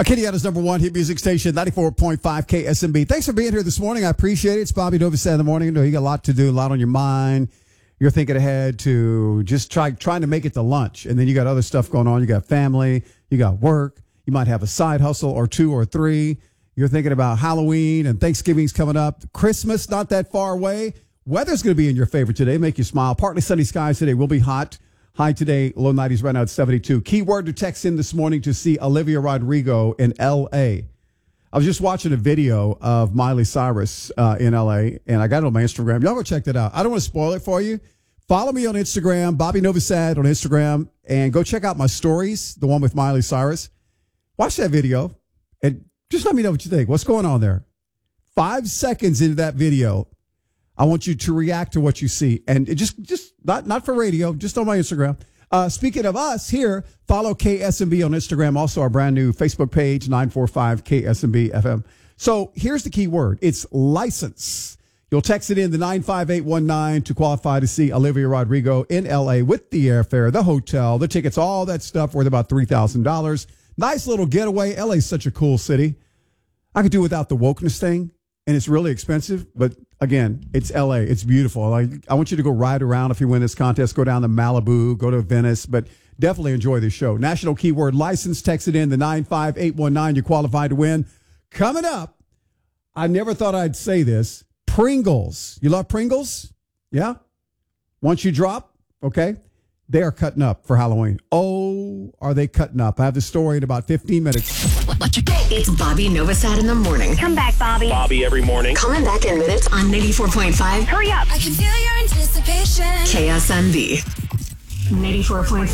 Acadiana's number one hit music station, 94.5 KSMB. Thanks for being here this morning. I appreciate it. It's Bobby Novosad in the morning. I know you got a lot to do, a lot on your mind. You're thinking ahead to just trying to make it to lunch. And then you got other stuff going on. You got family. You got work. You might have a side hustle or two or three. You're thinking about Halloween and Thanksgiving's coming up. Christmas, not that far away. Weather's going to be in your favor today. Make you smile. Partly sunny skies today. Will be hot. High today, low 90s, right now at 72. Keyword to text in this morning to see Olivia Rodrigo in L.A. I was just watching a video of Miley Cyrus in L.A., and I got it on my Instagram. Y'all go check that out. I don't want to spoil it for you. Follow me on Instagram, Bobby Novosad on Instagram, and go check out my stories, the one with Miley Cyrus. Watch that video, and just let me know what you think. What's going on there? 5 seconds into that video, I want you to react to what you see. And it just not for radio, just on my Instagram. Speaking of us here, follow KSMB on Instagram. Also our brand new Facebook page, 945 KSMB FM. So here's the key word. It's license. You'll text it in the 95819 to qualify to see Olivia Rodrigo in LA with the airfare, the hotel, the tickets, all that stuff worth about $3,000. Nice little getaway. LA is such a cool city. I could do without the wokeness thing. And it's really expensive, but again, it's LA. It's beautiful. I want you to go ride around if you win this contest. Go down to Malibu, go to Venice, but definitely enjoy this show. National keyword license. Text it in the 95819. You're qualified to win. Coming up, I never thought I'd say this. Pringles. You love Pringles? Yeah? Once you drop, okay? They are cutting up for Halloween. Oh, are they cutting up? I have the story in about 15 minutes. It's Bobby Novosad in the morning. Come back, Bobby. Bobby every morning. Coming back in minutes on 94.5. Hurry up. I can feel your anticipation. KSMB. 94.5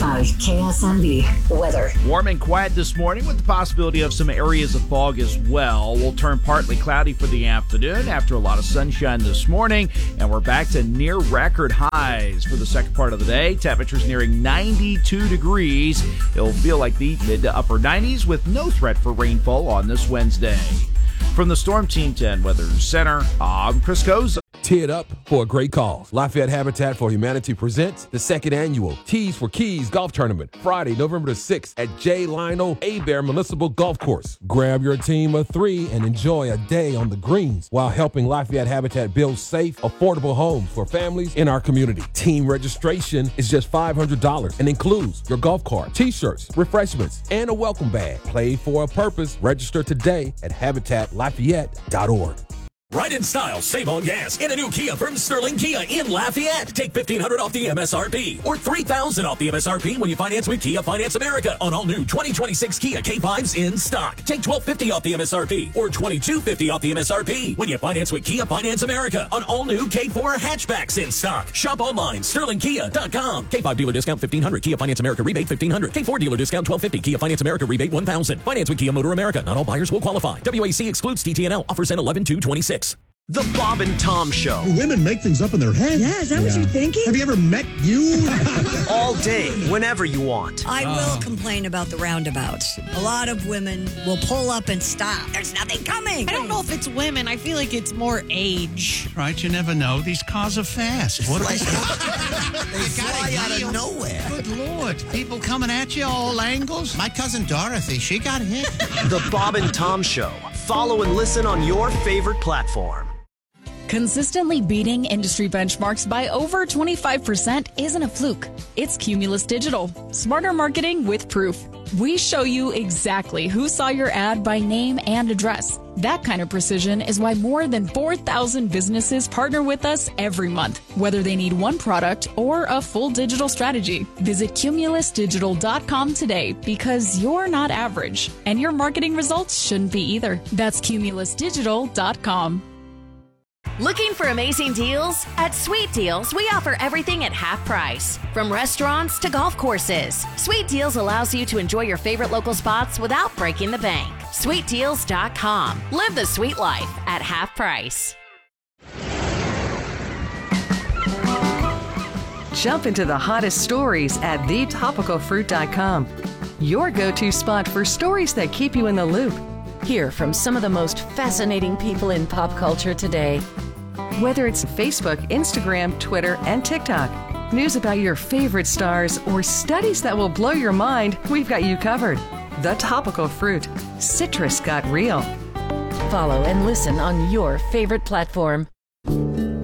KSMB. Weather. Warm and quiet this morning with the possibility of some areas of fog as well. We'll turn partly cloudy for the afternoon after a lot of sunshine this morning. And we're back to near record highs for the second part of the day. Temperatures nearing 92 degrees. It'll feel like the mid to upper 90s with no threat for rainfall on this Wednesday. From the Storm Team 10 Weather Center, I'm Chris Koza. Tee it up for a great cause. Lafayette Habitat for Humanity presents the second annual Tees for Keys Golf Tournament, Friday, November the 6th at J. Lionel Hebert Municipal Golf Course. Grab your team of three and enjoy a day on the greens while helping Lafayette Habitat build safe, affordable homes for families in our community. Team registration is just $500 and includes your golf cart, t-shirts, refreshments, and a welcome bag. Play for a purpose. Register today at habitatlafayette.org. Ride in style, save on gas in a new Kia from Sterling Kia in Lafayette. Take $1,500 off the MSRP or $3,000 off the MSRP when you finance with Kia Finance America on all new 2026 Kia K5s in stock. Take $1,250 off the MSRP or $2,250 off the MSRP when you finance with Kia Finance America on all new K4 hatchbacks in stock. Shop online, sterlingkia.com. K5 dealer discount $1,500, Kia Finance America rebate $1,500, K4 dealer discount $1,250, Kia Finance America rebate $1,000. Finance with Kia Motor America. Not all buyers will qualify. WAC excludes TTNL. Offers end 11/2/26. The Bob and Tom Show. Women make things up in their head. Yeah, is that what you're thinking? Have you ever met you? All day, whenever you want. I will complain about the roundabouts. A lot of women will pull up and stop. There's nothing coming. I don't know if it's women. I feel like it's more age. Right, you never know. These cars are fast. What are they? They fly out of nowhere. Good Lord. People coming at you all angles. My cousin Dorothy, she got hit. The Bob and Tom Show. Follow and listen on your favorite platform. Consistently beating industry benchmarks by over 25% isn't a fluke. It's Cumulus Digital. Smarter marketing with proof. We show you exactly who saw your ad by name and address. That kind of precision is why more than 4,000 businesses partner with us every month, whether they need one product or a full digital strategy. Visit cumulusdigital.com today because you're not average, and your marketing results shouldn't be either. That's cumulusdigital.com. Looking for amazing deals? At Sweet Deals, we offer everything at half price. From restaurants to golf courses, Sweet Deals allows you to enjoy your favorite local spots without breaking the bank. SweetDeals.com. Live the sweet life at half price. Jump into the hottest stories at thetopicalfruit.com. Your go-to spot for stories that keep you in the loop. Hear from some of the most fascinating people in pop culture today. Whether it's Facebook, Instagram, Twitter, and TikTok, news about your favorite stars, or studies that will blow your mind, we've got you covered. The Topical Fruit. Citrus got real. Follow and listen on your favorite platform.